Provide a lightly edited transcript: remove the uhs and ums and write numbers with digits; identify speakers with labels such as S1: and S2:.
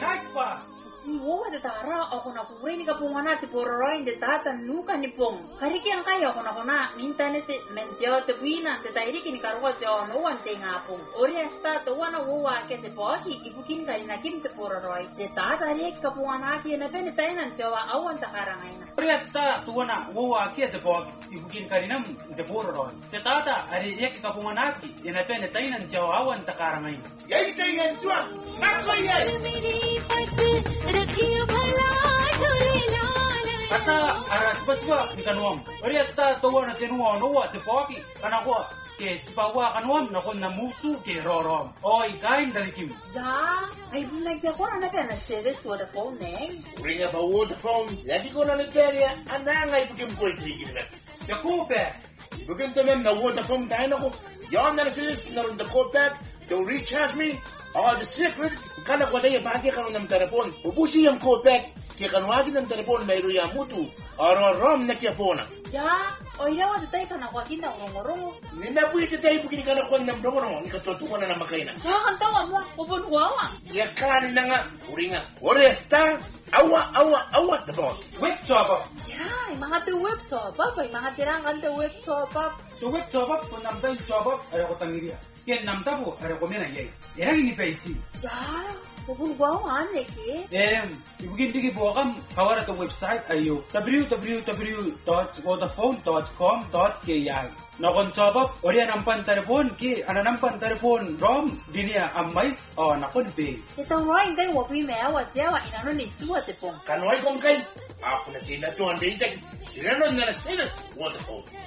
S1: Right pass.
S2: Si wo de tara ako na kuring ka pong ana ti pororoin de tata nuka ni pong. Kariki ang kaya ako na kona internet mensio te buina te tairi kini karwa jo no wan te ngapong. Ori esta to wana wo wa ke te poki ibukin kali na kim te pororoi. De tata ri ka pong ana ki na pen tainan jo wa awan ta karangaina.
S1: Ori esta to wana wo wa ke te poki ibukin kali nam te pororoi. Te tata ari ek ka pong ana ki na pen tainan jo awan ta karangaina.
S3: Yai tainan suwa. Nakoi
S1: Ata aras baswa ni kanuam. Ori esta to wana tenuwa no wa te poki kana ko ke sipawa kanuam na kon na musu ke rorom. Oi kain dari kim.
S2: Ja, ay bulag ko na kana service for the phone eh.
S3: Ringa ba wo the phone. Lagi ko na ni Peria ana ngai bukim ko itigilnas.
S1: Ya kupe.
S3: Bukim tanan na wo the phone dai na ko. Yon na sis na the call back. Don't recharge me. Oh, the secret. Kana ko dai pagi kanu ng telepon. Ubusi yung call back. Kaya kanwagin ng telepon na iruya mutu. Rom na kia pona.
S2: Ja, oira wa tay kana ko kinda ngorong.
S3: Nina puite tayo bukini kana ko ng bromo. Ni katotukan na makaina.
S2: Ja kan tawa mo ubon wawa.
S3: Ya kan na nga. Uringa. Oresta. Awa the ball.
S1: Whip chop.
S2: Ya, mga te web to ba, mga tirangan te web to ba.
S1: To whip chop ko namdai chop ay ko tangiria. Ken namta po ay ko mena yai. Era ini paisi.
S2: Ja, ubon wawa ane ke.
S1: Ibugin digi po kam kawara to website ayo www.vodafone.com.ki. Nakon chop ori nampan telepon ki nampan telepon rom dinia amais nakon pe.
S2: Ito roin kay wo pi me wa jawa inano ni suwa te pong.
S3: Kanway kong kay. Ako na tinatuan din tag. Sinanod na na sinas. Waterfall.